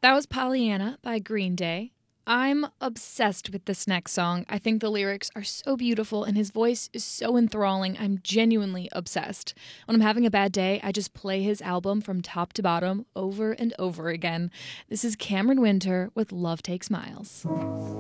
That was Pollyanna by Green Day. I'm obsessed with this next song. I think the lyrics are so beautiful and his voice is so enthralling. I'm genuinely obsessed. When I'm having a bad day, I just play his album from top to bottom over and over again. This is Cameron Winter with Love Takes Miles.